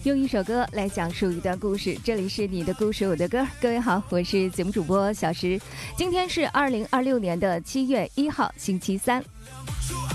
用一首歌来讲述一段故事，这里是你的故事我的歌。各位好，我是节目主播小石，今天是2026年的7月1号星期三。